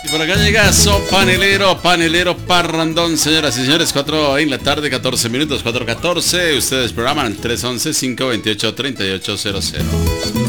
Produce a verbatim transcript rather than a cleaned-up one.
Y por acá llega So Panelero, Panelero Parrandón, señoras y señores, cuatro en la tarde, catorce minutos, cuatro catorce. Ustedes programan el tres once, cinco veintiocho, treinta y ocho cero cero.